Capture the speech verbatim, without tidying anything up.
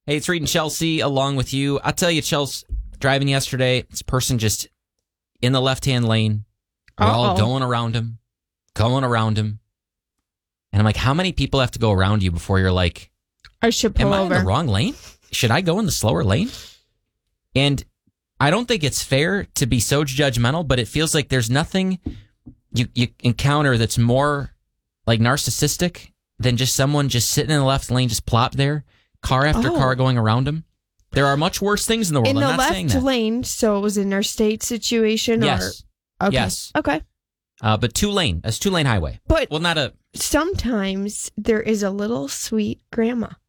Hey, it's Reed and Chelsea along with you. I'll tell you, Chelsea, driving yesterday, this person just in the left-hand lane. We're Uh-oh. all going around him, going around him. And I'm like, how many people have to go around you before you're like, I should pull am I over. in the wrong lane? Should I go in the slower lane? And I don't think it's fair to be so judgmental, but it feels like there's nothing you, you encounter that's more like narcissistic than just someone just sitting in the left lane, just plopped there, car after Oh. car going around them. There are much worse things in the world. In the I'm not saying left that. lane, so it was an interstate situation? Yes. Or, okay. Yes. Okay. Uh, but two lane, that's two lane highway. But Well, not a, sometimes there is a little sweet grandma